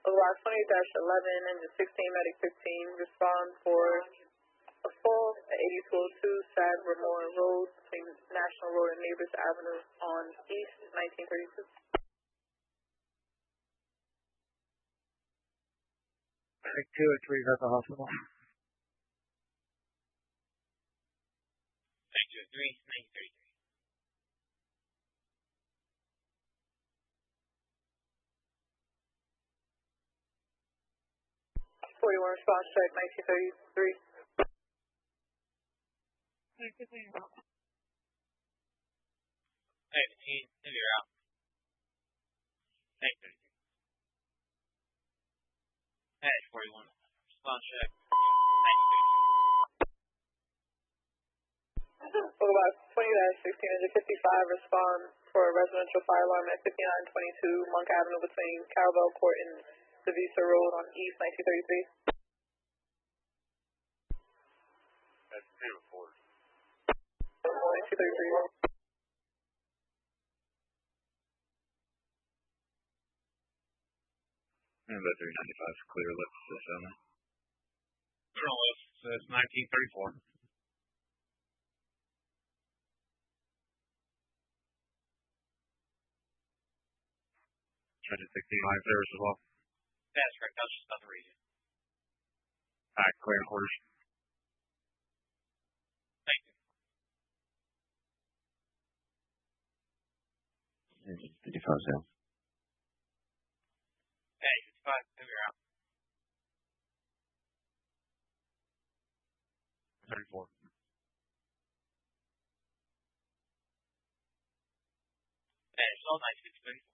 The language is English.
Overlap 20-11, engine 16, medic 15, respond for a fall at 8202 Sad Ramon Road between National Road and Neighbors Avenue on East 1932. Medic 2 at 3 at the hospital. Medic 2 at 3, 1933. 41 response check 1933. Hey, 15, you're out. 1933. Hey, 41. Response check. 1933. Overlap 20-16, engine 55, respond for a residential fire alarm at 5922 Monk Avenue between Cowbell Court and Devisa Road on East 1933. That's 2 reports. 1933. And about 395 clear lips this on that. Journalist says 1934. Try to 16 live service as well. That's correct. That was just about the region. Alright, clear and quarters. Thank you. Engine 55 down. Hey, 55, you're out. 34. Hey, it's all 1933.